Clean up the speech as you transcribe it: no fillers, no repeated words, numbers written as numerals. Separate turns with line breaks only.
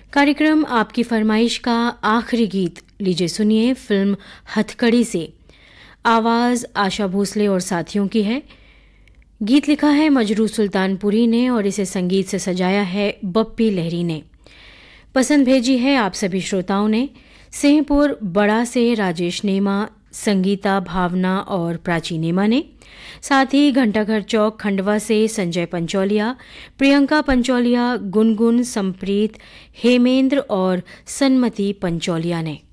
कार्यक्रम आपकी फरमाइश का आखिरी गीत लीजिए सुनिए फिल्म हथकड़ी से। आवाज आशा भोसले और साथियों की है। गीत लिखा है मजरू सुल्तानपुरी ने और इसे संगीत से सजाया है बप्पी लहरी ने। पसंद भेजी है आप सभी श्रोताओं ने। सिंहपुर बड़ा से राजेश नेमा, संगीता, भावना और प्राची नेमा ने। साथ ही घंटाघर चौक खंडवा से संजय पंचौलिया, प्रियंका पंचौलिया, गुनगुन, संप्रीत, हेमेंद्र और सन्मति पंचौलिया ने।